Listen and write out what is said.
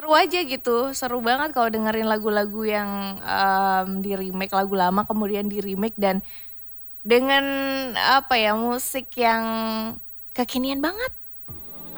seru aja gitu, seru banget kalau dengerin lagu-lagu yang di remake, lagu lama kemudian di remake dan dengan apa ya musik yang kekinian banget